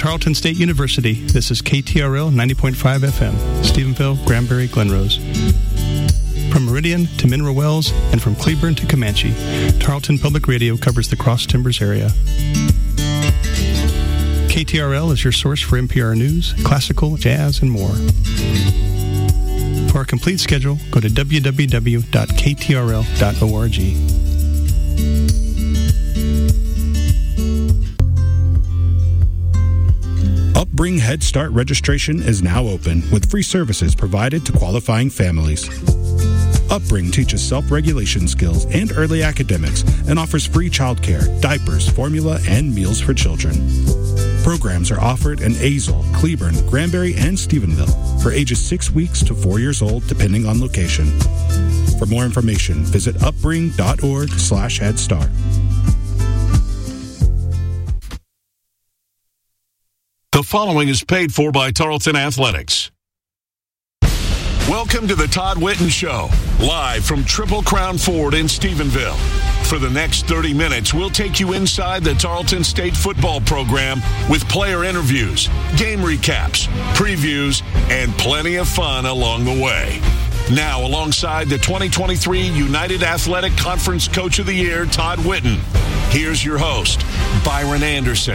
Tarleton State University, this is KTRL 90.5 FM, Stephenville, Granbury, Glenrose. From Meridian to Mineral Wells and from Cleburne to Comanche, Tarleton Public Radio covers the Cross Timbers area. KTRL is your source for NPR news, classical, jazz, and more. For our complete schedule, go to www.ktrl.org. Upbring Head Start registration is now open with free services provided to qualifying families. Upbring teaches self-regulation skills and early academics and offers free childcare, diapers, formula, and meals for children. Programs are offered in Azle, Cleburne, Granbury, and Stephenville for ages 6 weeks to 4 years old, depending on location. For more information, visit upbring.org/headstart. The following is paid for by Tarleton Athletics. Welcome to the Todd Whitten Show, live from Triple Crown Ford in Stephenville. For the next 30 minutes, we'll take you inside the Tarleton State football program with player interviews, game recaps, previews, and plenty of fun along the way. Now, alongside the 2023 United Athletic Conference Coach of the Year, Todd Whitten, here's your host, Byron Anderson.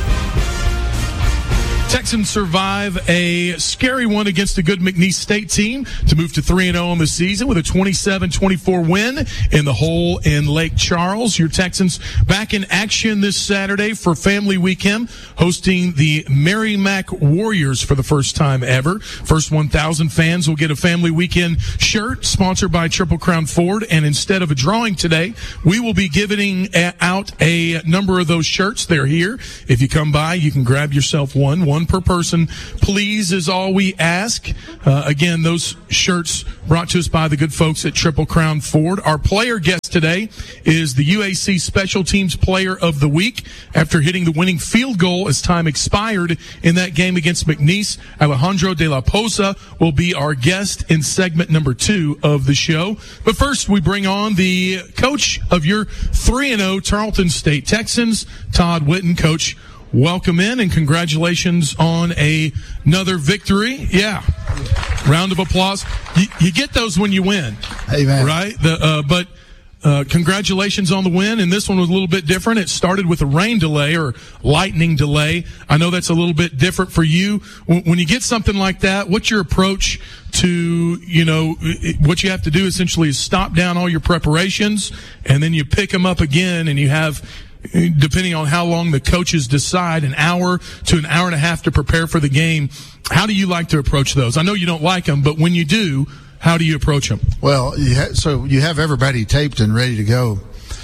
Texans survive a scary one against a good McNeese State team to move to 3-0 on the season with a 27-24 win in the hole in Lake Charles. Your Texans back in action this Saturday for Family Weekend, hosting the Merrimack Warriors for the first time ever. First 1,000 fans will get a Family Weekend shirt sponsored by Triple Crown Ford. And instead of a drawing today, we will be giving out a number of those shirts. They're here. If you come by, you can grab yourself one per person, please, is all we ask. Again, those shirts brought to us by the good folks at Triple Crown Ford. Our player guest today is the UAC Special Teams Player of the Week after hitting the winning field goal as time expired in that game against McNeese. Alejandro de la Poza will be our guest in segment number 2 of the show. But first, we bring on the coach of your 3-0 Tarleton State Texans, Todd Whitten. Coach, welcome in and congratulations on another victory. Yeah. Round of applause. You get those when you win. Hey, man. Right? But congratulations on the win. And this one was a little bit different. It started with a rain delay or lightning delay. I know that's a little bit different for you. When you get something like that, what's your approach to, what you have to do essentially is stop down all your preparations and then you pick them up again and you have, depending on how long the coaches decide, an hour to an hour and a half to prepare for the game. How do you like to approach those? I know you don't like them, but when you do, how do you approach them? Well, so you have everybody taped and ready to go.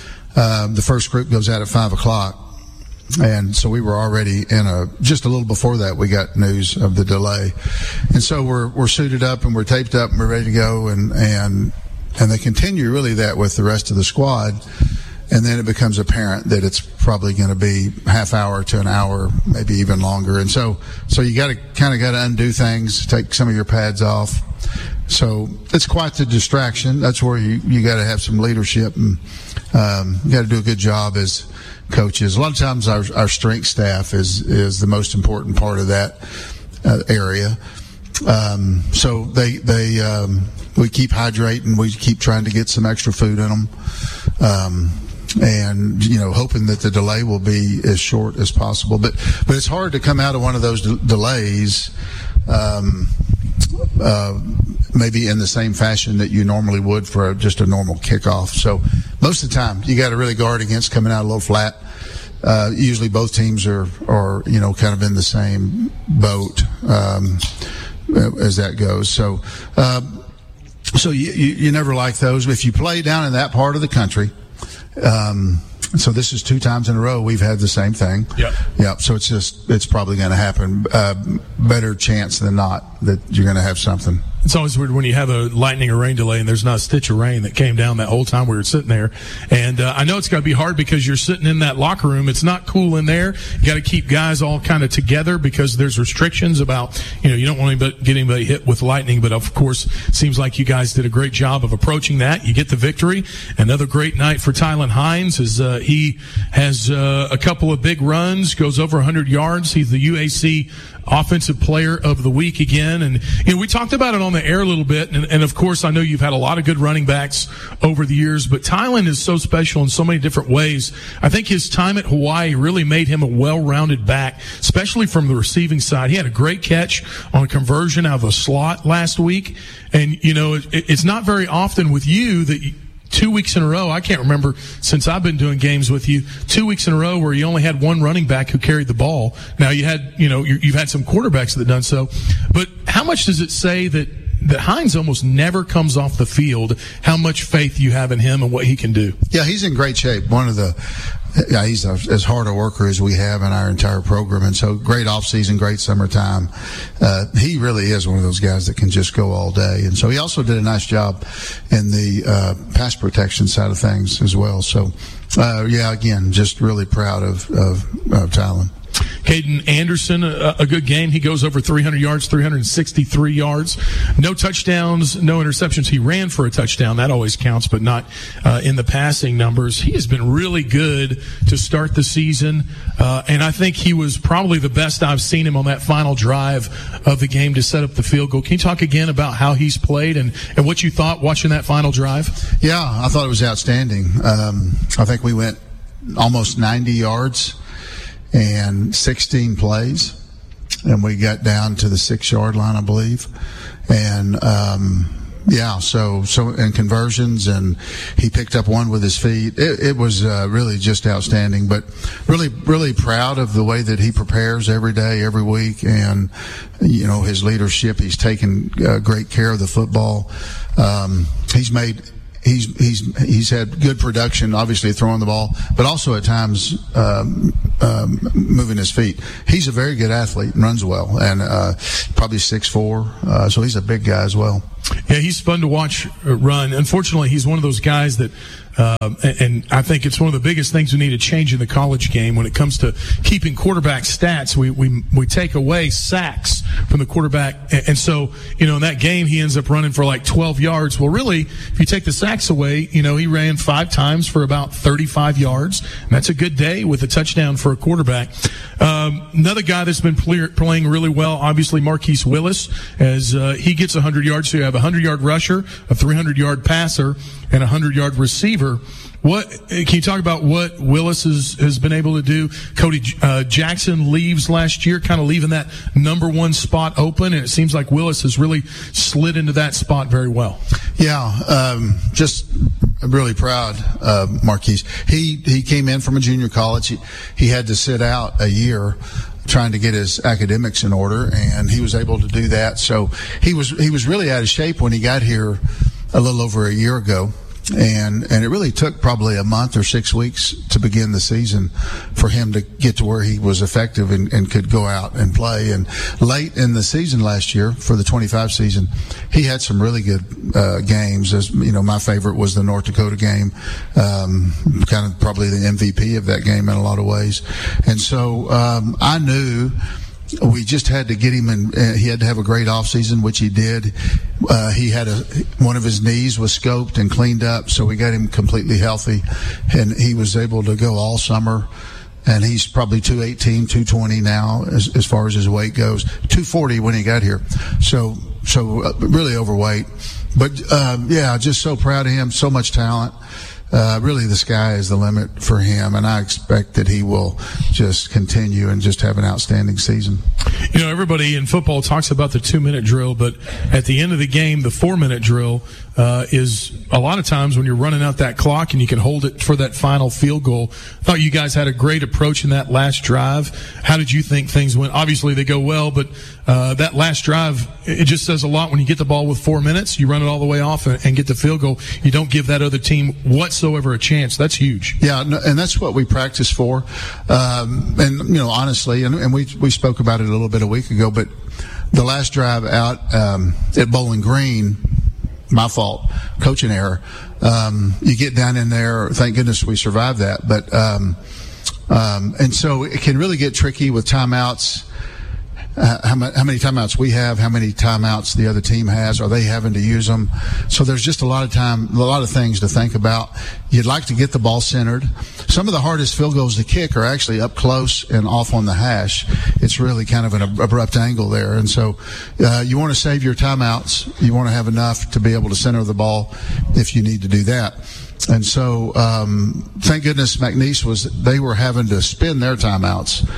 The first group goes out at 5 o'clock. And so we were already just a little before that, we got news of the delay. And so we're suited up and we're taped up and we're ready to go. And they continue really that with the rest of the squad. And then it becomes apparent that it's probably going to be half hour to an hour, maybe even longer. And so you got to undo things, take some of your pads off. So it's quite the distraction. That's where you got to have some leadership and you got to do a good job as coaches. A lot of times our strength staff is the most important part of that area. So we keep hydrating. We keep trying to get some extra food in them. And hoping that the delay will be as short as possible, but it's hard to come out of one of those delays maybe in the same fashion that you normally would for just a normal kickoff. So most of the time you got to really guard against coming out a little flat. Usually both teams are kind of in the same boat as that goes. So you never like those. If you play down in that part of the country, so this is 2 times in a row we've had the same thing. Yep. So it's probably going to happen. Better chance than not that you're going to have something It's always weird when you have a lightning or rain delay and there's not a stitch of rain that came down that whole time we were sitting there. And I know it's got to be hard because you're sitting in that locker room. It's not cool in there. You got to keep guys all kind of together because there's restrictions about, you don't want to get anybody hit with lightning. But of course, it seems like you guys did a great job of approaching that. You get the victory. Another great night for Tylan Hines as he has a couple of big runs, goes over 100 yards. He's the UAC Offensive Player of the Week again. And we talked about it on the air a little bit. And of course, I know you've had a lot of good running backs over the years, but Tylan is so special in so many different ways. I think his time at Hawaii really made him a well-rounded back, especially from the receiving side. He had a great catch on a conversion out of a slot last week. And, it's not very often with you that 2 weeks in a row, I can't remember since I've been doing games with you, 2 weeks in a row where you only had one running back who carried the ball. Now you had, you've had some quarterbacks that have done so, but how much does it say that Hines almost never comes off the field, how much faith you have in him and what he can do? Yeah, he's in great shape. He's as hard a worker as we have in our entire program. And so great off-season, great summertime. He really is one of those guys that can just go all day. And so he also did a nice job in the pass protection side of things as well. So, again, just really proud of Tylan. Caden Anderson, a good game. He goes over 300 yards, 363 yards. No touchdowns, no interceptions. He ran for a touchdown. That always counts, but not in the passing numbers. He has been really good to start the season, and I think he was probably the best I've seen him on that final drive of the game to set up the field goal. Can you talk again about how he's played and what you thought watching that final drive? Yeah, I thought it was outstanding. I think we went almost 90 yards and 16 plays, and we got down to the 6-yard line, I believe. And so and conversions, and he picked up one with his feet. It was really just outstanding, but really, really proud of the way that he prepares every day, every week, and his leadership. He's taken great care of the football. He's had good production, obviously throwing the ball, but also at times moving his feet. He's a very good athlete and runs well, and probably 6'4", so he's a big guy as well. Yeah, he's fun to watch run. Unfortunately, he's one of those guys that and I think it's one of the biggest things we need to change in the college game when it comes to keeping quarterback stats. We take away sacks from the quarterback, and so in that game he ends up running for like 12 yards. Well, really, if you take the sacks away, he ran 5 times for about 35 yards, and that's a good day with a touchdown for a quarterback. Another guy that's been playing really well, obviously Marquise Willis, as he gets 100 yards. So you have a 100-yard rusher, a 300-yard passer, and a 100-yard receiver. Can you talk about what Willis has been able to do? Cody Jackson leaves last year, kind of leaving that number 1 spot open, and it seems like Willis has really slid into that spot very well. Yeah, just really proud of Marquise. He came in from a junior college. He had to sit out a year trying to get his academics in order, and he was able to do that. So he was really out of shape when he got here a little over a year ago. And it really took probably a month or 6 weeks to begin the season for him to get to where he was effective and could go out and play. And late in the season last year, for the 25 season, he had some really good games. As my favorite was the North Dakota game, kind of probably the MVP of that game in a lot of ways. And so I knew we just had to get him in. He had to have a great offseason, which he did. He had one of his knees was scoped and cleaned up, so we got him completely healthy, and he was able to go all summer. And he's probably 218, 220 now as far as his weight goes. 240 when he got here, so really overweight. But just so proud of him. So much talent. Really, the sky is the limit for him, and I expect that he will just continue and just have an outstanding season. Everybody in football talks about the 2-minute drill, but at the end of the game, the 4-minute drill, is a lot of times when you're running out that clock and you can hold it for that final field goal. I thought you guys had a great approach in that last drive. How did you think things went? Obviously they go well, but that last drive, it just says a lot when you get the ball with 4 minutes, you run it all the way off and get the field goal. You don't give that other team whatsoever a chance. That's huge. Yeah, and that's what we practice for. And honestly, and we spoke about it a little bit a week ago, but the last drive out at Bowling Green, my fault, coaching error. You get down in there, thank goodness we survived that. But and so it can really get tricky with timeouts. How many timeouts we have, how many timeouts the other team has, are they having to use them? So there's just a lot of things to think about. You'd like to get the ball centered. Some of the hardest field goals to kick are actually up close and off on the hash. It's really kind of an abrupt angle there. And so you want to save your timeouts. You want to have enough to be able to center the ball if you need to do that. And so thank goodness McNeese they were having to spin their timeouts.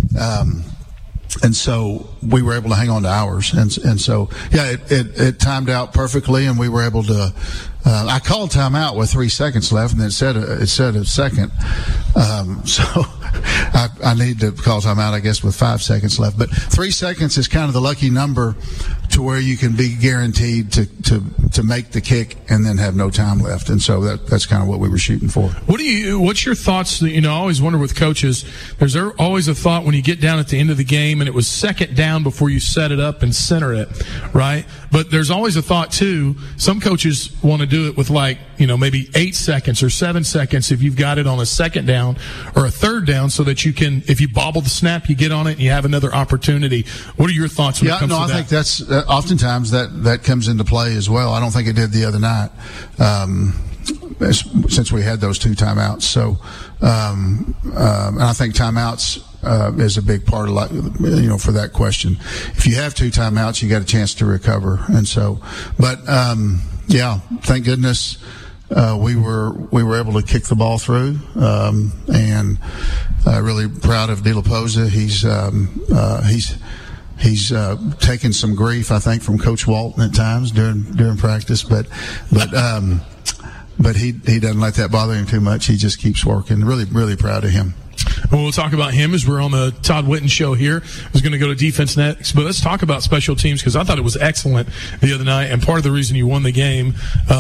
And so we were able to hang on to ours. And so, yeah, it timed out perfectly, and we were able to, I called timeout with 3 seconds left, and it said a second. So I need to call timeout, I guess, with 5 seconds left. But 3 seconds is kind of the lucky number to where you can be guaranteed to make the kick and then have no time left. And so that's kind of what we were shooting for. What's your thoughts? I always wonder with coaches, there's always a thought when you get down at the end of the game and it was second down before you set it up and center it, right? But there's always a thought too, some coaches want to do it with maybe 8 seconds or 7 seconds if you've got it on a second down or a third down, so that you can, if you bobble the snap, you get on it and you have another opportunity. What are your thoughts when it comes to that? I think that's oftentimes that comes into play as well. I don't think it did the other night, since we had those 2 timeouts. So, and I think timeouts is a big part of for that question. If you have 2 timeouts, you got a chance to recover. And so, but thank goodness we were able to kick the ball through, and really proud of De La Posa. He's taken some grief, I think, from Coach Walton at times during practice, but he doesn't let that bother him too much. He just keeps working. Really, really proud of him. Well, we'll talk about him as we're on the Todd Whitten show here. I was going to go to defense next, but let's talk about special teams, because I thought it was excellent the other night, and part of the reason you won the game,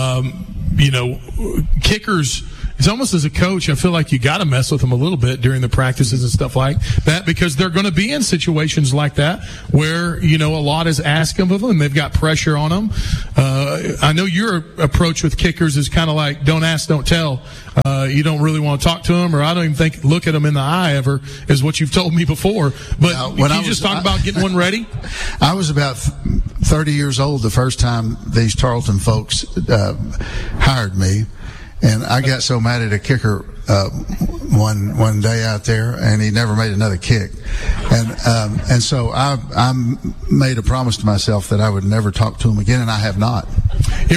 kickers, it's almost as a coach, I feel like you got to mess with them a little bit during the practices and stuff like that, because they're going to be in situations like that where, a lot is asked of them and they've got pressure on them. I know your approach with kickers is kind of like, don't ask, don't tell. You don't really want to talk to them, or I don't even think look at them in the eye ever, is what you've told me before. But can you just talk about getting one ready? I was about 30 years old the first time these Tarleton folks hired me. And I got so mad at a kicker one day out there, and he never made another kick. And so I made a promise to myself that I would never talk to him again, and I have not.